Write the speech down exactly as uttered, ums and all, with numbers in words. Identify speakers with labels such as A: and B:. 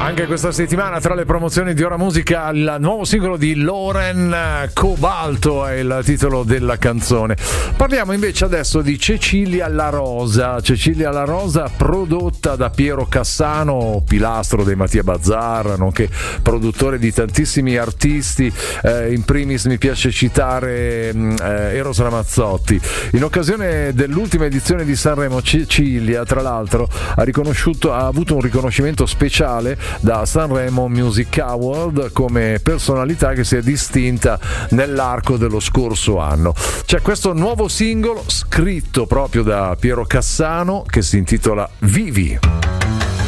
A: Anche questa settimana tra le promozioni di Ora Musica il nuovo singolo di Loren, Cobalto è il titolo della canzone. Parliamo invece adesso di Cecilia La Rosa. Cecilia La Rosa, prodotta da Piero Cassano, pilastro dei Mattia Bazar, nonché produttore di tantissimi artisti. Eh, in primis mi piace citare eh, Eros Ramazzotti. In occasione dell'ultima edizione di Sanremo, Cecilia tra l'altro ha riconosciuto ha avuto un riconoscimento speciale da Sanremo Music Award come personalità che si è distinta nell'arco dello scorso anno. C'è questo nuovo singolo scritto proprio da Piero Cassano che si intitola Vivi.